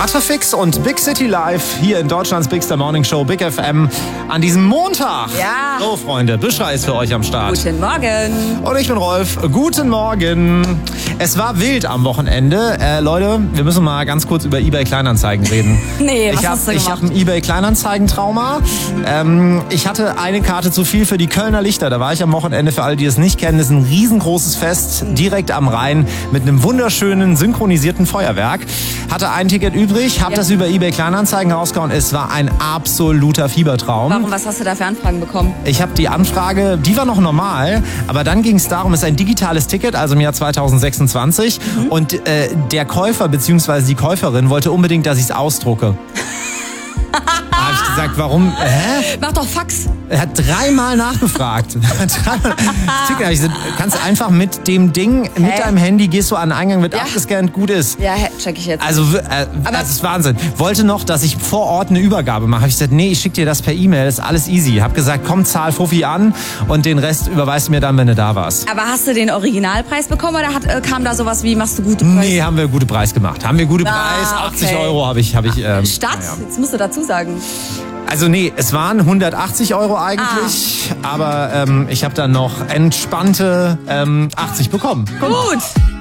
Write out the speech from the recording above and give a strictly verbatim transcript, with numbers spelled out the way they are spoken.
Matrafix und Big City Live hier in Deutschlands Bigster Morning Show, Big F M, an diesem Montag. Ja. So, Freunde, Büschra ist für euch am Start. Guten Morgen. Und ich bin Rolf. Guten Morgen. Es war wild am Wochenende. Äh, Leute, wir müssen mal ganz kurz über eBay Kleinanzeigen reden. Nee, was ich hab, hast du Ich gemacht? habe ein eBay Kleinanzeigen-Trauma. Ähm, ich hatte eine Karte zu viel für die Kölner Lichter. Da war ich am Wochenende, für alle, die es nicht kennen, das ist ein riesengroßes Fest direkt am Rhein mit einem wunderschönen synchronisierten Feuerwerk. Hatte ein Ticket übrig, habe Ja. das über eBay Kleinanzeigen rausgehauen. Es war ein absoluter Fiebertraum. Warum, was hast du da für Anfragen bekommen? Ich habe die Anfrage, die war noch normal, aber dann ging es darum, es ist ein digitales Ticket, also im Jahr zweitausendsechsundzwanzig. Mhm. Und äh, der Käufer bzw. die Käuferin wollte unbedingt, dass ich es ausdrucke. Da habe ich gesagt, warum? Hä? Mach doch Fax. Er hat dreimal nachgefragt. dreimal. Ticket, hab ich gesagt, kannst du einfach mit dem Ding, mit Hä? deinem Handy, gehst du an den Eingang, wird Ja. abgescannt, gut ist. Ja, hä, check ich jetzt. Also, äh, das ist Wahnsinn. Wollte noch, dass ich vor Ort eine Übergabe mache. Hab ich gesagt, nee, ich schicke dir das per E-Mail, ist alles easy. Hab gesagt, komm, zahl Fuffi an und den Rest überweist du mir dann, wenn du da warst. Aber hast du den Originalpreis bekommen oder hat, äh, kam da sowas wie, machst du gute Preise? Nee, haben wir gute Preis gemacht. Haben wir gute Ah, Preis, achtzig okay. Euro habe ich. Hab ich ähm, Stadt? naja. Jetzt musst du dazu sagen. Also nee, es waren hundertachtzig Euro eigentlich, aber ähm, ich habe dann noch entspannte ähm, achtzig bekommen. Guck mal. Gut.